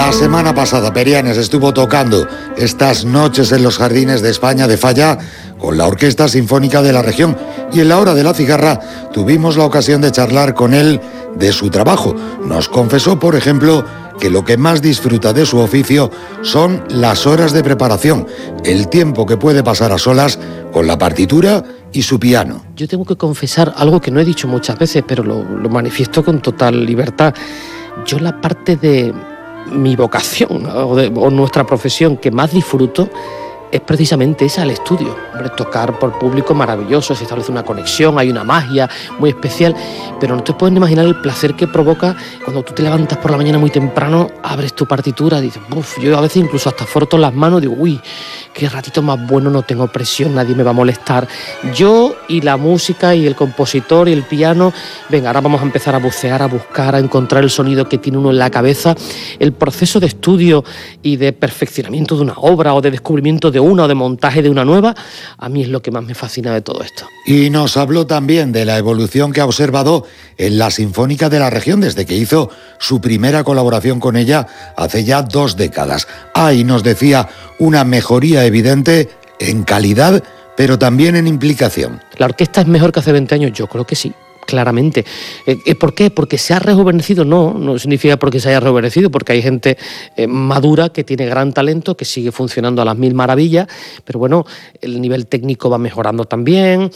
La semana pasada Perianes estuvo tocando estas noches en los jardines de España de Falla con la Orquesta Sinfónica de la región, y en la hora de la cigarra tuvimos la ocasión de charlar con él de su trabajo. Nos confesó, por ejemplo, que lo que más disfruta de su oficio son las horas de preparación, el tiempo que puede pasar a solas con la partitura y su piano. Yo tengo que confesar algo que no he dicho muchas veces, pero lo manifiesto con total libertad. Yo la parte de mi vocación o nuestra profesión que más disfruto es precisamente esa, el estudio. Hombre, tocar por público maravilloso, se establece una conexión, hay una magia muy especial, pero no te puedes imaginar el placer que provoca cuando tú te levantas por la mañana muy temprano, abres tu partitura, dices, uff, yo a veces incluso hasta froto las manos, digo, uy, qué ratito más bueno, no tengo presión, nadie me va a molestar. Yo y la música y el compositor y el piano, venga, ahora vamos a empezar a bucear, a buscar, a encontrar el sonido que tiene uno en la cabeza. El proceso de estudio y de perfeccionamiento de una obra o de descubrimiento de una o de montaje de una nueva, a mí es lo que más me fascina de todo esto. Y nos habló también de la evolución que ha observado en la Sinfónica de la región desde que hizo su primera colaboración con ella hace ya 2 décadas. Ahí nos decía una mejoría evidente en calidad, pero también en implicación. ¿La orquesta es mejor que hace 20 años? Yo creo que sí. Claramente. ¿Por qué? ¿Porque se ha rejuvenecido? No significa porque se haya rejuvenecido, porque hay gente madura que tiene gran talento, que sigue funcionando a las mil maravillas, pero bueno, el nivel técnico va mejorando también,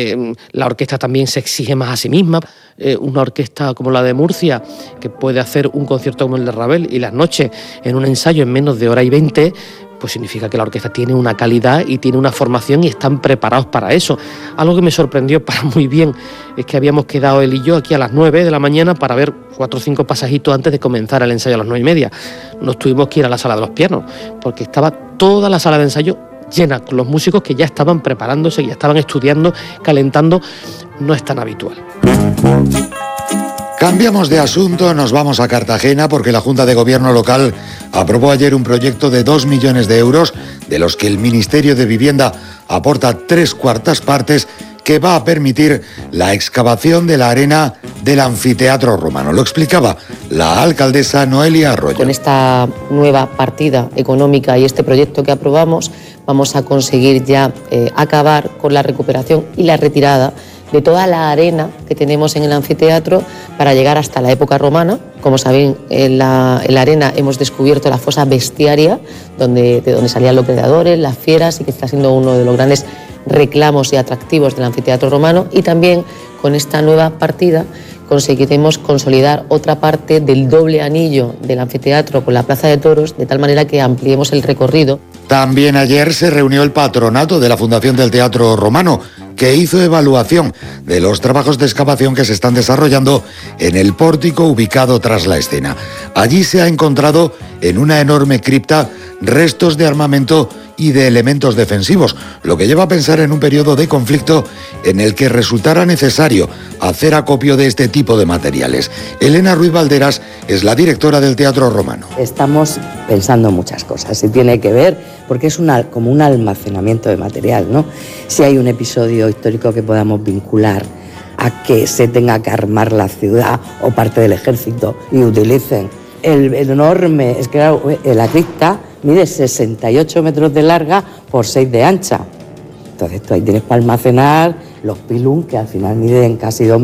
la orquesta también se exige más a sí misma. Una orquesta como la de Murcia, que puede hacer un concierto como el de Ravel y las noches en un ensayo en menos de hora y 20, pues significa que la orquesta tiene una calidad y tiene una formación y están preparados para eso. Algo que me sorprendió para muy bien es que habíamos quedado él y yo aquí a las 9 de la mañana para ver 4 o 5 pasajitos antes de comenzar el ensayo a las 9:30. Nos tuvimos que ir a la sala de los pianos, porque estaba toda la sala de ensayo llena, con los músicos que ya estaban preparándose, que ya estaban estudiando, calentando. No es tan habitual. Cambiamos de asunto, nos vamos a Cartagena porque la Junta de Gobierno local aprobó ayer un proyecto de 2 millones de euros, de los que el Ministerio de Vivienda aporta 3/4 partes, que va a permitir la excavación de la arena del Anfiteatro Romano. Lo explicaba la alcaldesa Noelia Arroyo. Con esta nueva partida económica y este proyecto que aprobamos, vamos a conseguir ya acabar con la recuperación y la retirada de toda la arena que tenemos en el anfiteatro para llegar hasta la época romana. Como saben, en la arena hemos descubierto la fosa bestiaria, de donde salían los predadores, las fieras, y que está siendo uno de los grandes reclamos y atractivos del anfiteatro romano. Y también con esta nueva partida conseguiremos consolidar otra parte del doble anillo del anfiteatro con la Plaza de Toros, de tal manera que ampliemos el recorrido. También ayer se reunió el patronato de la Fundación del Teatro Romano, que hizo evaluación de los trabajos de excavación que se están desarrollando en el pórtico ubicado tras la escena. Allí se ha encontrado en una enorme cripta restos de armamento y de elementos defensivos, lo que lleva a pensar en un periodo de conflicto en el que resultará necesario hacer acopio de este tipo de materiales. Elena Ruiz Valderas es la directora del Teatro Romano. Estamos pensando muchas cosas y tiene que ver, porque es como un almacenamiento de material, ¿no? Si hay un episodio histórico que podamos vincular a que se tenga que armar la ciudad o parte del ejército y utilicen el enorme, es que la cripta mide 68 metros de larga por 6 de ancha. Entonces tú ahí tienes para almacenar los pilum, que al final miden casi 2